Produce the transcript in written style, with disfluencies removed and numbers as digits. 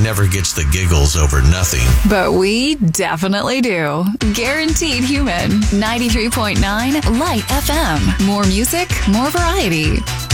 never gets the giggles over nothing. But we definitely do. Guaranteed Human. 93.9 Light FM. More music, more variety.